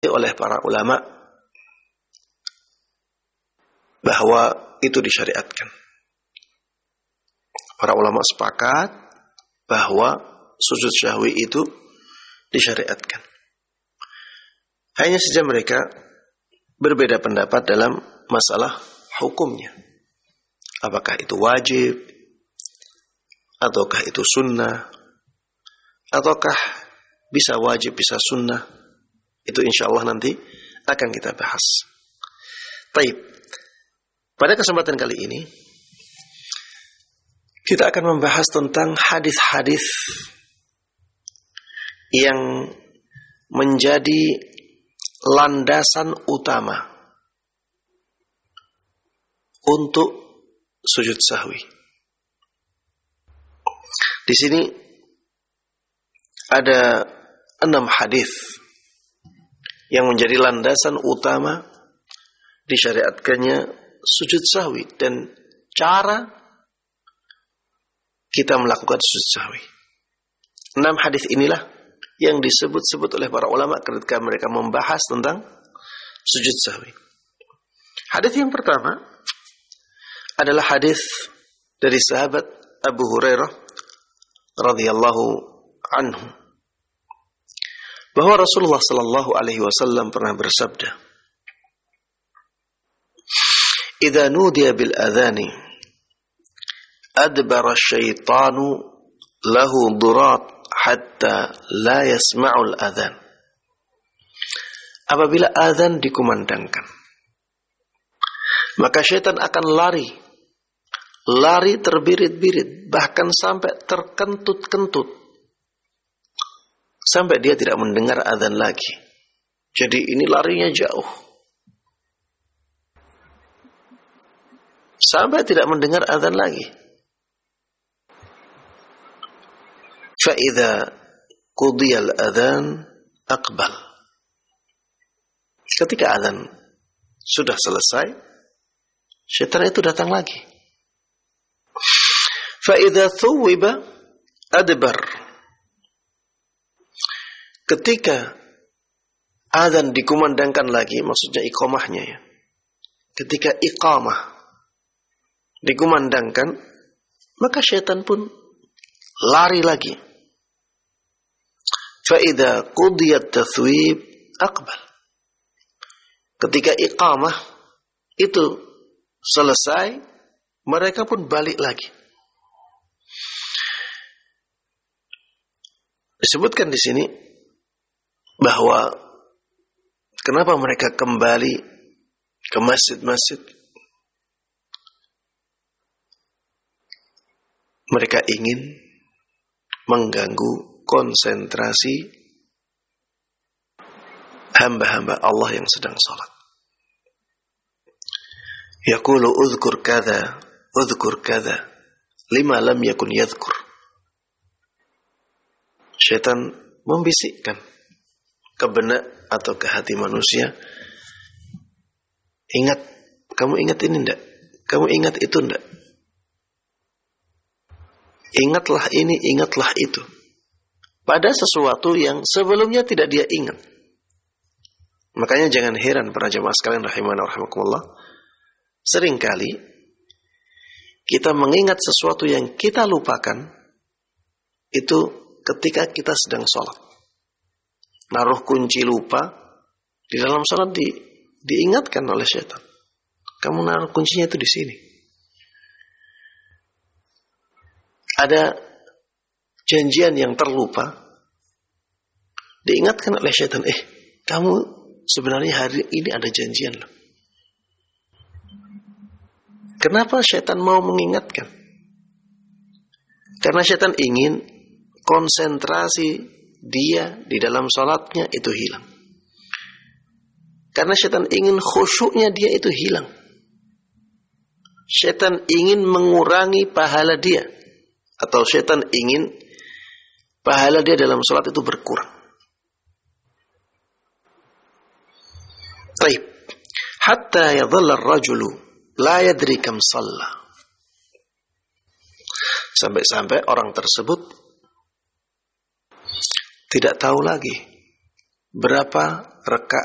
oleh para ulama bahwa itu disyariatkan. Para ulama sepakat bahwa sujud syahwi itu disyariatkan. Hanya saja mereka berbeda pendapat dalam masalah hukumnya. Apakah itu wajib, ataukah itu sunnah, ataukah bisa wajib, bisa sunnah. Itu insya Allah nanti akan kita bahas. Taib. Pada kesempatan kali ini kita akan membahas tentang hadis-hadis yang menjadi landasan utama untuk sujud sahwi. Di sini ada 6 hadis yang menjadi landasan utama disyariatkannya sujud sahwi dan cara kita melakukan sujud sahwi. 6 hadis inilah yang disebut-sebut oleh para ulama ketika mereka membahas tentang sujud sahwi. Hadis yang pertama adalah hadis dari sahabat Abu Hurairah radhiyallahu anhu bahwa Rasulullah sallallahu alaihi wasallam pernah bersabda, "Idza nudiya bil adhani adbara asyaitanu lahu durat hatta la yasma'ul adhan." Apabila azan dikumandangkan, maka syaitan akan lari terbirit-birit, bahkan sampai terkentut-kentut, sampai dia tidak mendengar azan lagi. Jadi ini larinya jauh, sampai tidak mendengar azan lagi. Fa'idha qudiyal adhan aqbal. Ketika azan sudah selesai, syaitan itu datang lagi. Fa'idha thuwiba adbar. Ketika azan dikumandangkan lagi, maksudnya iqamahnya ya. Ketika iqamah dikumandangkan, maka syaitan pun lari lagi. Fa'idha qudiyat tathwib aqbal. Ketika iqamah itu selesai, mereka pun balik lagi. Disebutkan di sini bahwa kenapa mereka kembali ke masjid-masjid? Mereka ingin mengganggu konsentrasi hamba-hamba Allah yang sedang salat. Yaqulu udhkur kadza, lima lam yakun yadhkur. Syaitan membisikkan ke benak atau ke hati manusia, ingat, kamu ingat ini enggak? Kamu ingat itu enggak? Ingatlah ini, ingatlah itu. Pada sesuatu yang sebelumnya tidak dia ingat. Makanya jangan heran para jemaah sekalian rahimana wa rahimakumullah, seringkali kita mengingat sesuatu yang kita lupakan itu ketika kita sedang sholat. Naruh kunci lupa di dalam sholat diingatkan oleh syaitan. Kamu naruh kuncinya itu di sini. Ada janjian yang terlupa, diingatkan oleh syaitan, kamu sebenarnya hari ini ada janjian loh. Kenapa syaitan mau mengingatkan? Karena syaitan ingin konsentrasi dia di dalam sholatnya itu hilang. Karena syaitan ingin khusyuknya dia itu hilang. Syaitan ingin mengurangi pahala dia. Atau syaitan ingin pahala dia dalam sholat itu berkurang. Taib. Hatta yadhalla ar-rajulu la yadri kam shalla. Sampai-sampai orang tersebut tidak tahu lagi berapa rakaat